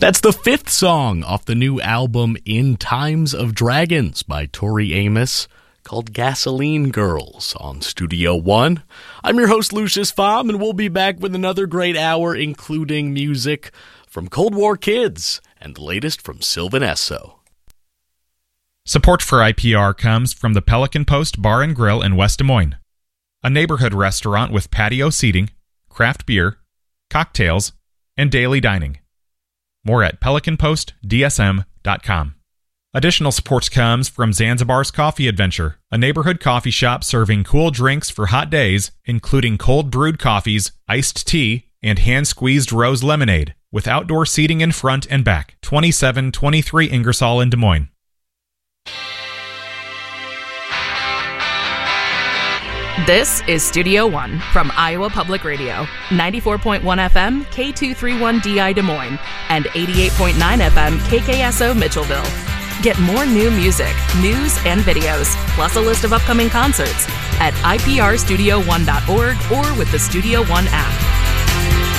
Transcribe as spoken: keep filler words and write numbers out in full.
That's the fifth song off the new album In Times of Dragons by Tori Amos, called Gasoline Girls on Studio One. I'm your host, Lucius Pham, and we'll be back with another great hour, including music from Cold War Kids and the latest from Sylvan Esso. Support for I P R comes from the Pelican Post Bar and Grill in West Des Moines, a neighborhood restaurant with patio seating, craft beer, cocktails, and daily dining. More at pelican post d s m dot com. Additional support comes from Zanzibar's Coffee Adventure, a neighborhood coffee shop serving cool drinks for hot days, including cold brewed coffees, iced tea, and hand-squeezed rose lemonade, with outdoor seating in front and back. twenty-seven twenty-three Ingersoll in Des Moines. This is Studio One from Iowa Public Radio, ninety-four point one F M, K two thirty-one D I Des Moines, and eighty-eight point nine F M, K K S O Mitchellville. Get more new music, news, and videos, plus a list of upcoming concerts at I P R studio one dot org or with the Studio One app.